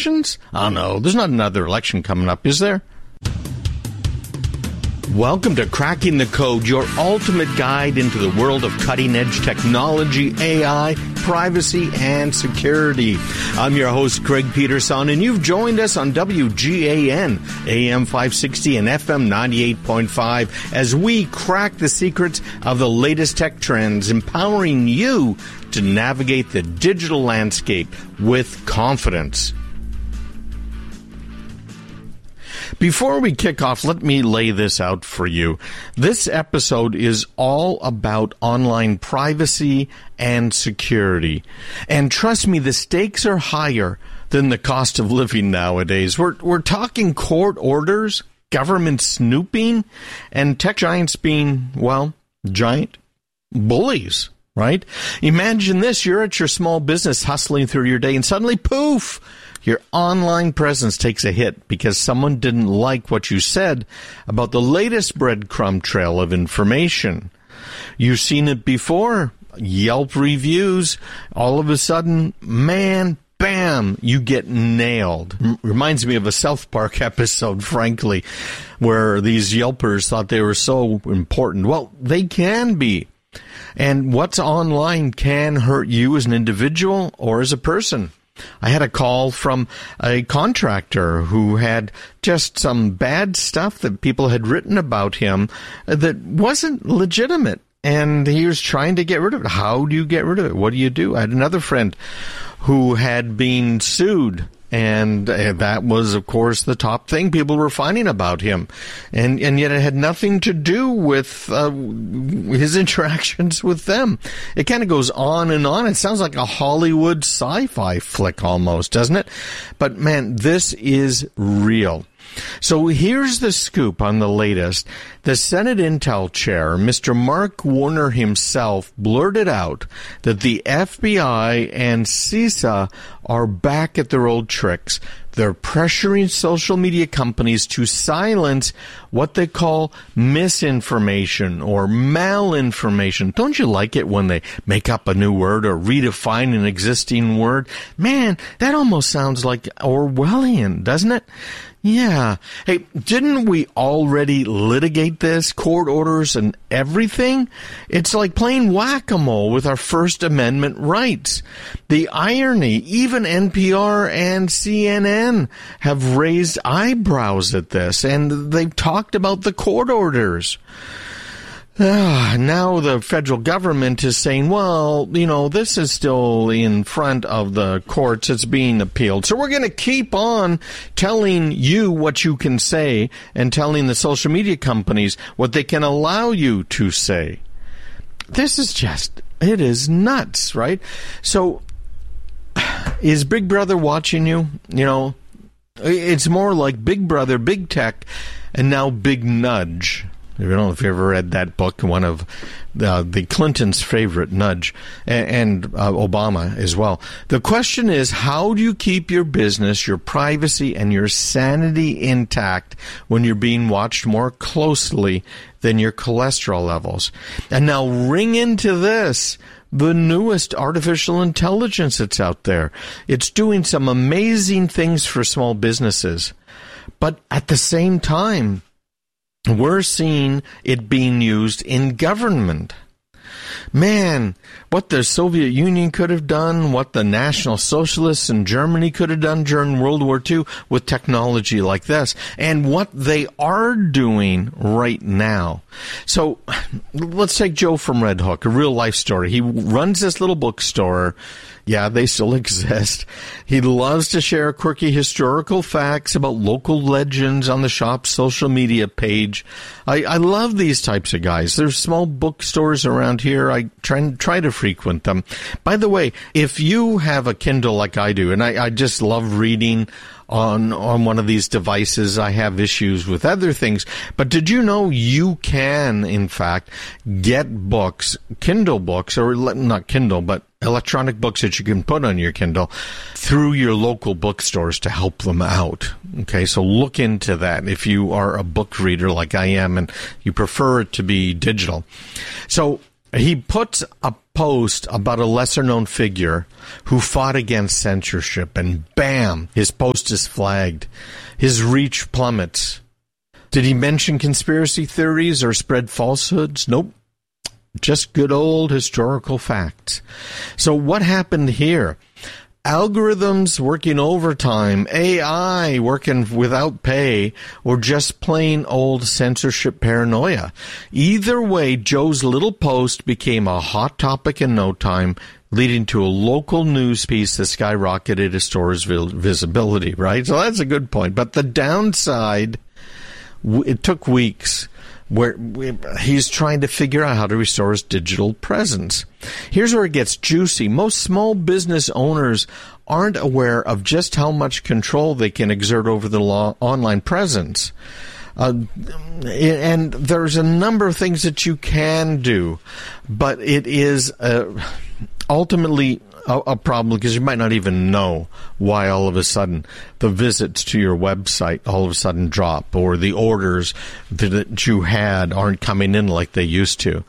elections? Oh, no, there's not another election coming up, is there? Welcome to Cracking the Code, your ultimate guide into the world of cutting-edge technology, AI, privacy, and security. I'm your host, Greg Peterson, and you've joined us on WGAN, AM 560 and FM 98.5, as we crack the secrets of the latest tech trends, empowering you to navigate the digital landscape with confidence. Before we kick off, let me lay this out for you. This episode is all about online privacy and security. And trust me, the stakes are higher than the cost of living nowadays. We're talking court orders, government snooping, and tech giants being, well, giant bullies, right? Imagine this. You're at your small business hustling through your day, and suddenly, poof! Your online presence takes a hit because someone didn't like what you said about the latest breadcrumb trail of information. You've seen it before. Yelp reviews. All of a sudden, man, bam, you get nailed. Reminds me of a South Park episode, frankly, where these Yelpers thought they were so important. Well, they can be. And what's online can hurt you as an individual or as a person. I had a call from a contractor who had just some bad stuff that people had written about him that wasn't legitimate, and he was trying to get rid of it. How do you get rid of it? What do you do? I had another friend who had been sued, and that was, of course, the top thing people were finding about him. And yet it had nothing to do with his interactions with them. It kind of goes on and on. It sounds like a Hollywood sci-fi flick almost, doesn't it? But, man, this is real. So here's the scoop on the latest. The Senate Intel chair, Mr. Mark Warner himself, blurted out that the FBI and CISA are back at their old tricks. They're pressuring social media companies to silence what they call misinformation or malinformation. Don't you like it when they make up a new word or redefine an existing word? Man, that almost sounds like Orwellian, doesn't it? Yeah. Hey, didn't we already litigate this? Court orders and everything? It's like playing whack-a-mole with our First Amendment rights. The irony, even NPR and CNN have raised eyebrows at this, and they've talked about the court orders. Now the federal government is saying, well, you know, this is still in front of the courts. It's being appealed. So we're going to keep on telling you what you can say and telling the social media companies what they can allow you to say. This is just, it is nuts, right? So is Big Brother watching you? You know, it's more like Big Brother, Big Tech, and now Big Nudge. I don't know if you ever read that book, one of the Clintons' favorite, Nudge, and Obama as well. The question is, how do you keep your business, your privacy, and your sanity intact when you're being watched more closely than your cholesterol levels? And now ring into this, the newest artificial intelligence that's out there. It's doing some amazing things for small businesses. But at the same time, we're seeing it being used in government. Man, what the Soviet Union could have done, what the National Socialists in Germany could have done during World War II with technology like this, and what they are doing right now. So let's take Joe from Red Hook, a real life story. He runs this little bookstore. Yeah, they still exist. He loves to share quirky historical facts about local legends on the shop's social media page. I love these types of guys. There's small bookstores around here. I try to frequent them. By the way, if you have a Kindle like I do, and I just love reading on one of these devices, I have issues with other things. But did you know you can, in fact, get books, Kindle books, or not Kindle, but electronic books that you can put on your Kindle through your local bookstores to help them out. Okay, so look into that if you are a book reader like I am and you prefer it to be digital. So He puts a post about a lesser-known figure who fought against censorship, and bam, his post is flagged. His reach plummets. Did he mention conspiracy theories or spread falsehoods? Nope. Just good old historical facts. So what happened here? Algorithms working overtime, AI working without pay, or just plain old censorship paranoia. Either way, Joe's little post became a hot topic in no time, leading to a local news piece that skyrocketed his store's visibility, right? So that's a good point. But the downside, it took weeks, where he's trying to figure out how to restore his digital presence. Here's where it gets juicy. Most small business owners aren't aware of just how much control they can exert over the online presence. And there's a number of things that you can do, but it is ultimately a problem because you might not even know why all of a sudden the visits to your website all of a sudden drop, or the orders that you had aren't coming in like they used to.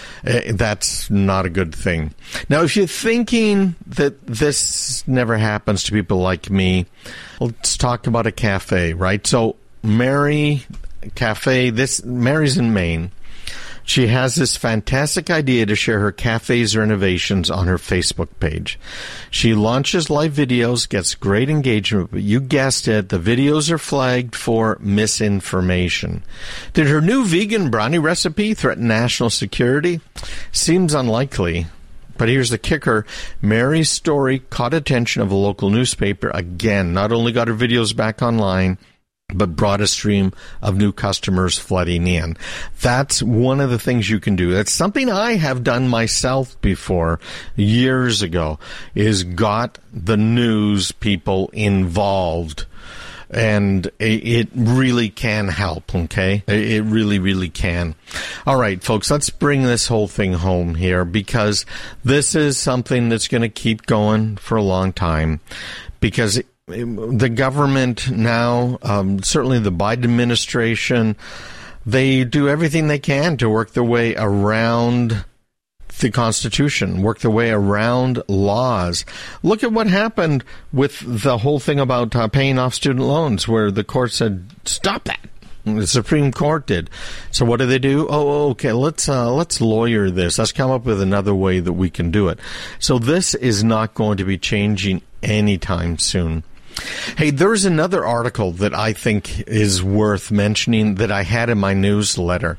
That's not a good thing. Now, if you're thinking that this never happens to people like me, let's talk about a cafe, right? So Mary Cafe, Mary's in Maine. She has this fantastic idea to share her cafe's renovations on her Facebook page. She launches live videos, gets great engagement, but you guessed it, the videos are flagged for misinformation. Did her new vegan brownie recipe threaten national security? Seems unlikely. But here's the kicker. Mary's story caught attention of a local newspaper again. Not only got her videos back online, but brought a stream of new customers flooding in. That's one of the things you can do. That's something I have done myself before years ago, is got the news people involved. And it really can help, okay? It really, really can. All right, folks, let's bring this whole thing home here, because this is something that's going to keep going for a long time, because the government now, certainly the Biden administration, they do everything they can to work their way around the Constitution, work their way around laws. Look at what happened with the whole thing about paying off student loans, where the court said, stop that. The Supreme Court did. So what do they do? Oh, okay, let's lawyer this. Let's come up with another way that we can do it. So this is not going to be changing anytime soon. Hey, there's another article that I think is worth mentioning that I had in my newsletter.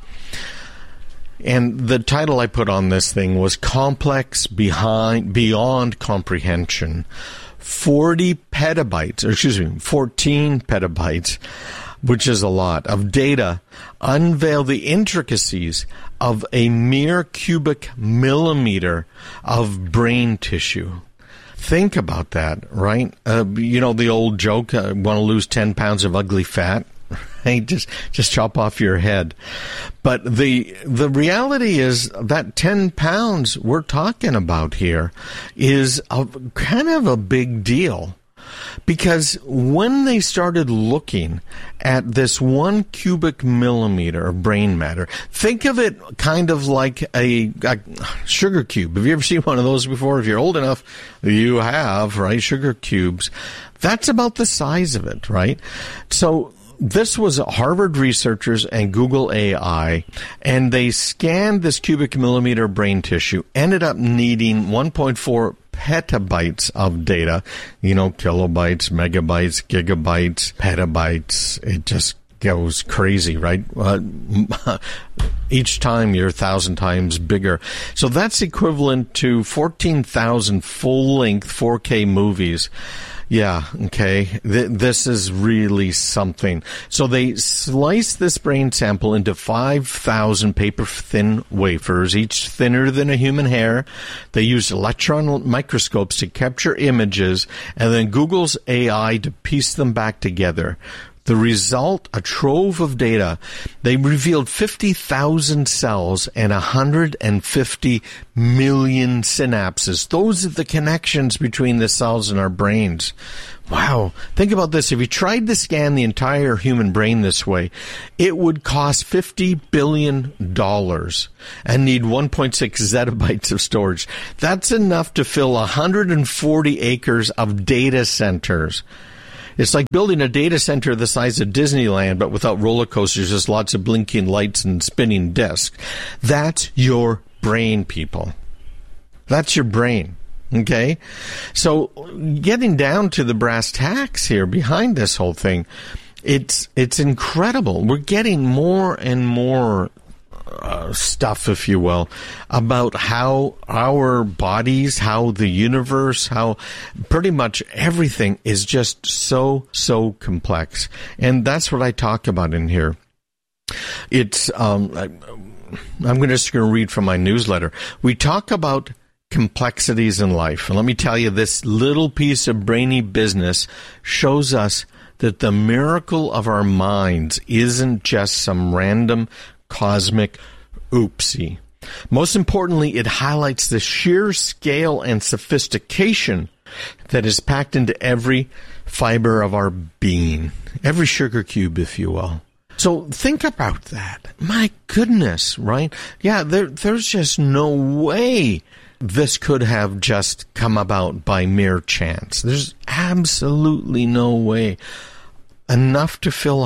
And the title I put on this thing was Complex Beyond Comprehension. 14 petabytes, which is a lot, of data unveil the intricacies of a mere cubic millimeter of brain tissue. Think about that, right? You know, the old joke, want to lose 10 pounds of ugly fat? Right? Just chop off your head. But the reality is that 10 pounds we're talking about here is kind of a big deal. Because when they started looking at this 1 cubic millimeter of brain matter, think of it kind of like a sugar cube. Have you ever seen one of those before? If you're old enough, you have, right? Sugar cubes. That's about the size of it, right? So this was Harvard researchers and Google AI, and they scanned this cubic millimeter brain tissue, ended up needing 1.4 petabytes of data, kilobytes, megabytes, gigabytes, petabytes. It just goes crazy, right? Each time you're 1,000 times bigger. So that's equivalent to 14,000 full-length 4K movies. Yeah, okay. This is really something. So they sliced this brain sample into 5,000 paper-thin wafers, each thinner than a human hair. They used electron microscopes to capture images, and then Google's AI to piece them back together. The result, a trove of data. They revealed 50,000 cells and 150 million synapses. Those are the connections between the cells in our brains. Wow. Think about this. If you tried to scan the entire human brain this way, it would cost $50 billion and need 1.6 zettabytes of storage. That's enough to fill 140 acres of data centers. It's like building a data center the size of Disneyland, but without roller coasters, just lots of blinking lights and spinning discs. That's your brain, people. That's your brain. Okay? So getting down to the brass tacks here behind this whole thing, it's incredible. We're getting more and more stuff, if you will, about how our bodies, how the universe, how pretty much everything is just so complex. And that's what I talk about in here. It's I'm just going to read from my newsletter. We talk about complexities in life. And let me tell you, this little piece of brainy business shows us that the miracle of our minds isn't just some random cosmic oopsie. Most importantly, it highlights the sheer scale and sophistication that is packed into every fiber of our being, every sugar cube, if you will. So think about that. My goodness, right? Yeah, there's just no way this could have just come about by mere chance. There's absolutely no way. Enough to fill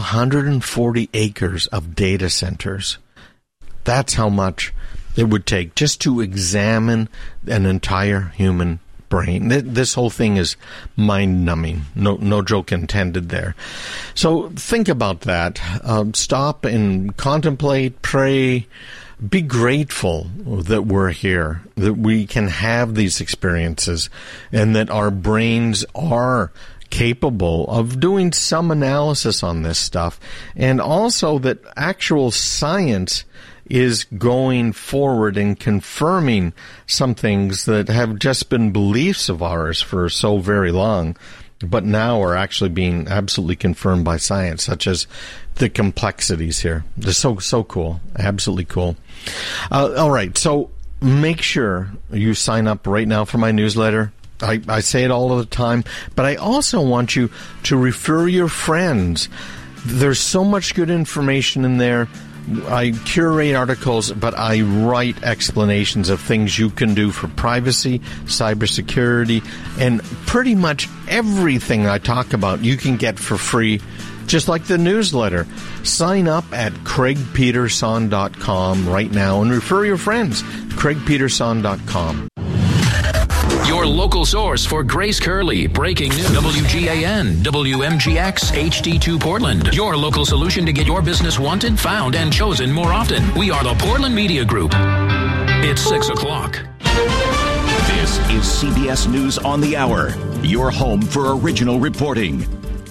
140 acres of data centers. That's how much it would take just to examine an entire human brain. This whole thing is mind-numbing. No joke intended there. So think about that. Stop and contemplate, pray, be grateful that we're here, that we can have these experiences, and that our brains are capable of doing some analysis on this stuff, and also that actual science is going forward and confirming some things that have just been beliefs of ours for so very long, but now are actually being absolutely confirmed by science, such as the complexities here. They're so cool. Absolutely cool. All right, so make sure you sign up right now for my newsletter. I say it all of the time, but I also want you to refer your friends. There's so much good information in there. I curate articles, but I write explanations of things you can do for privacy, cybersecurity, and pretty much everything I talk about you can get for free, just like the newsletter. Sign up at craigpeterson.com right now and refer your friends. craigpeterson.com. Your local source for Grace Curley, breaking news, WGAN, WMGX, HD2 Portland. Your local solution to get your business wanted, found, and chosen more often. We are the Portland Media Group. It's 6 o'clock. This is CBS News on the Hour, your home for original reporting.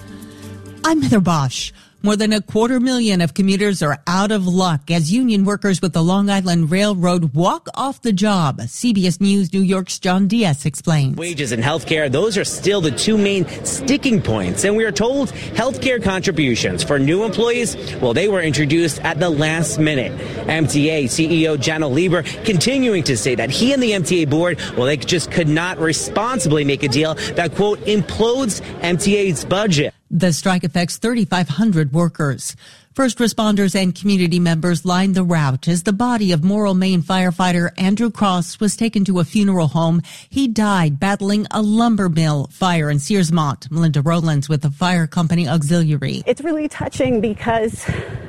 I'm Heather Bosch. More than 250,000 of commuters are out of luck as union workers with the Long Island Railroad walk off the job. CBS News New York's John Diaz explains. Wages and health care, those are still the two main sticking points. And we are told health care contributions for new employees, well, they were introduced at the last minute. MTA CEO Janno Lieber continuing to say that he and the MTA board, well, they just could not responsibly make a deal that, quote, implodes MTA's budget. The strike affects 3,500 workers. First responders and community members lined the route as the body of Morrill, Maine firefighter Andrew Cross was taken to a funeral home. He died battling a lumber mill fire in Searsmont. Melinda Rowlands with the Fire Company Auxiliary. It's really touching because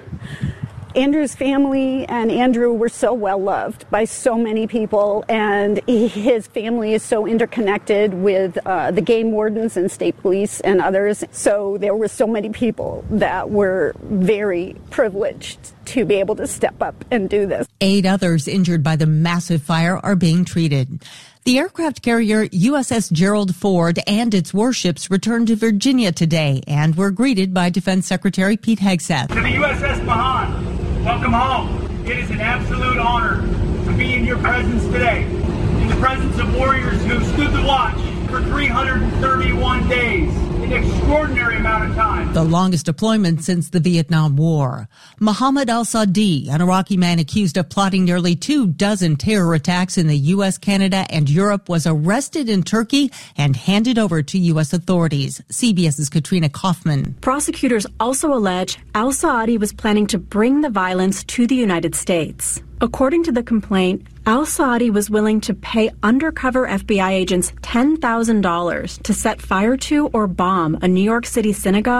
Andrew's family and Andrew were so well loved by so many people, and his family is so interconnected with the game wardens and state police and others. So there were so many people that were very privileged to be able to step up and do this. 8 others injured by the massive fire are being treated. The aircraft carrier USS Gerald Ford and its warships returned to Virginia today and were greeted by Defense Secretary Pete Hegseth. To the USS Mahan, welcome home. It is an absolute honor to be in your presence today, in the presence of warriors who stood the watch for 331 days, an extraordinary amount of time. The longest deployment since the Vietnam War. Mohammed al-Saadi, an Iraqi man accused of plotting nearly 24 terror attacks in the U.S., Canada, and Europe, was arrested in Turkey and handed over to U.S. authorities. CBS's Katrina Kaufman. Prosecutors also allege al-Saadi was planning to bring the violence to the United States. According to the complaint, al-Saadi was willing to pay undercover FBI agents $10,000 to set fire to or bomb a New York City synagogue